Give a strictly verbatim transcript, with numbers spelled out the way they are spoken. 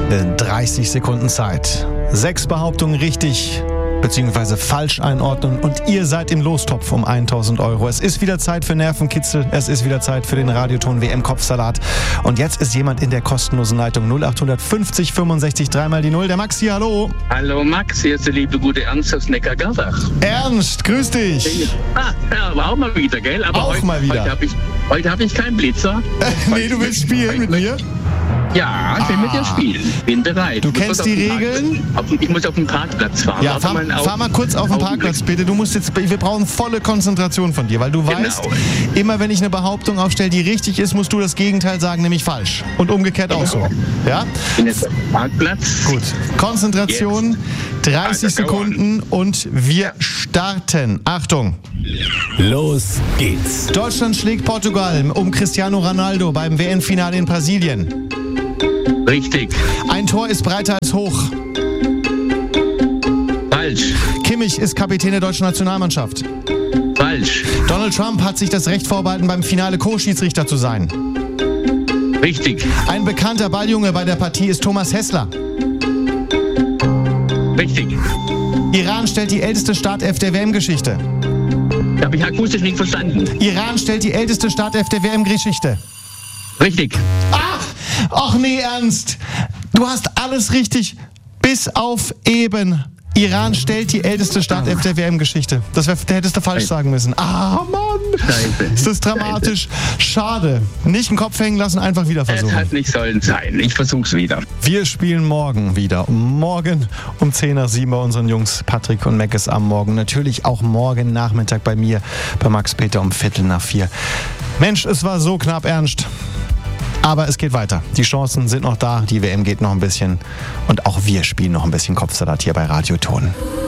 dreißig Sekunden Zeit. Sechs Behauptungen richtig bzw. falsch einordnen und ihr seid im Lostopf um tausend Euro. Es ist wieder Zeit für Nervenkitzel, es ist wieder Zeit für den Radioton W M-Kopfsalat. Und jetzt ist jemand in der kostenlosen Leitung null acht fünfzig fünfundsechzig dreimal die Null. Der Max hier, hallo. Hallo Max, hier ist der liebe gute Ernst aus Neckargerdach. Ernst, grüß dich. Ah, ja, war auch mal wieder, gell? Aber auch heute, mal wieder. Heute habe ich, heute hab ich keinen Blitzer. Nee, du willst spielen mit mir? Ja, ich will Ah. mit dir spielen. Bin bereit. Du Ich muss kennst auf die den Regeln? Parkplatz- Auf, ich muss auf den Parkplatz fahren. Ja, Warte fahr, mal, auf- fahr mal kurz auf den Augenblick. Parkplatz, bitte. Du musst jetzt, wir brauchen volle Konzentration von dir, weil du Genau. weißt, immer wenn ich eine Behauptung aufstelle, die richtig ist, musst du das Gegenteil sagen, nämlich falsch. Und umgekehrt auch so. Ja? Ich bin jetzt auf dem Parkplatz. Gut. Konzentration, dreißig Ah, dauern. Sekunden und wir starten. Achtung. Los geht's. Deutschland schlägt Portugal um Cristiano Ronaldo beim W M-Finale in Brasilien. Richtig. Ein Tor ist breiter als hoch. Falsch. Kimmich ist Kapitän der deutschen Nationalmannschaft. Falsch. Donald Trump hat sich das Recht vorbehalten, beim Finale Co-Schiedsrichter zu sein. Richtig. Ein bekannter Balljunge bei der Partie ist Thomas Hessler. Richtig. Iran stellt die älteste Startelf der W M-Geschichte. Habe ich akustisch nicht verstanden. Iran stellt die älteste Startelf der W M-Geschichte. Richtig. Ach, ach nee, Ernst. Du hast alles richtig, bis auf eben. Iran stellt die älteste Startelf der W M-Geschichte. Das wär, da hättest du falsch sagen müssen. Ah, Mann. Scheiße. Ist das dramatisch? Schade. Nicht den Kopf hängen lassen, einfach wieder Es versuchen. hat nicht sollen sein. Ich versuch's wieder. Wir spielen morgen wieder. Morgen um zehn nach sieben bei unseren Jungs Patrick und Meckes am Morgen. Natürlich auch morgen Nachmittag bei mir, bei Max Peter um Viertel nach vier. Mensch, es war so knapp, Ernst. Aber es geht weiter. Die Chancen sind noch da, die W M geht noch ein bisschen. Und auch wir spielen noch ein bisschen Kopfsalat hier bei Radioton.